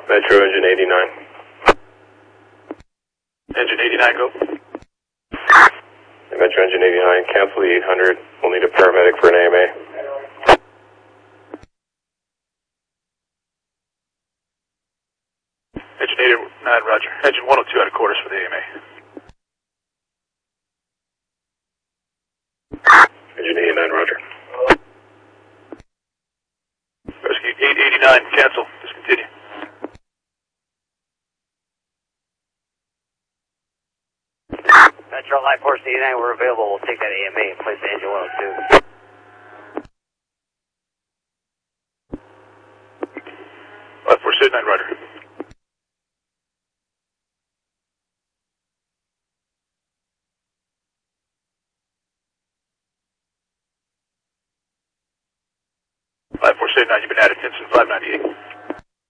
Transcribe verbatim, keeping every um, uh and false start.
Metro engine eighty-nine. Engine eighty-nine, go. Metro engine eighty-nine, cancel the eight hundred. We'll need a paramedic for an A M A. Engine eighty-nine, roger. Engine one oh two out of quarters for the A M A. Engine eighty-nine, roger. Rescue eight eighty-nine, cancel. Discontinue. Metro Light Force eighty-nine, we're available. We'll take that A M A and place the engine one oh two. Light Force eighty-nine, roger. Light Force eighty-nine, you've been added. Ensign five ninety-eight.